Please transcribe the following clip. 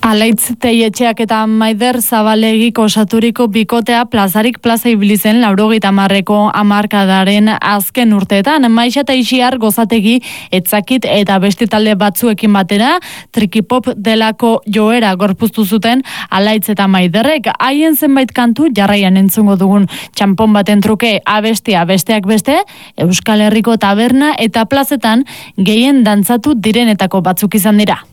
Alaitz Teietxeak eta Maider Zabalegik osaturiko bikotea plazarik plaza ibili zen 80ko hamarkadaren azken urteetan. Maixa eta Ixiar Gozategi etzakit eta beste talde batzuekin batera trikipop delako joera gorpuztu zuten Alaitz eta Maiderrek. Haien zenbait kantu jarraian entzungo dugun txanpon baten truke abestia besteak beste, Euskal Herriko taberna eta plazetan gehien dantzatu direnetako batzuk izan dira.